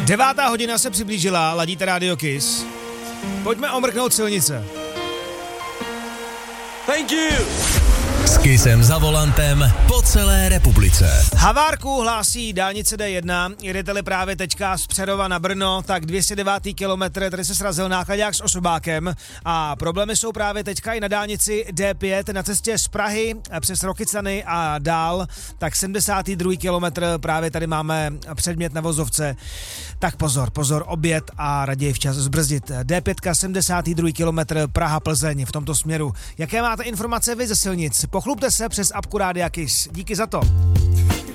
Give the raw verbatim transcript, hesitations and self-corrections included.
Devátá hodina se přiblížila, ladíte Radio Kiss. Pojďme omrknout silnice. Thank you! S Kissem za volantem po celé republice. Havárku hlásí dálnice D jedna, jedete-li právě teďka z Přerova na Brno, tak dvě stě devátý kilometr, tady se srazil nákladák s osobákem a problémy jsou právě teďka i na dálnici D pět na cestě z Prahy přes Rokycany a dál, tak sedmdesátý druhý kilometr, právě tady máme předmět na vozovce, tak pozor, pozor, oběd a raději včas zbrzdit. D pět, sedmdesátý druhý kilometr, Praha-Plzeň v tomto směru. Jaké máte informace vy ze silnic? Pochlupte se přes apku Rádia Kiss. Díky za to.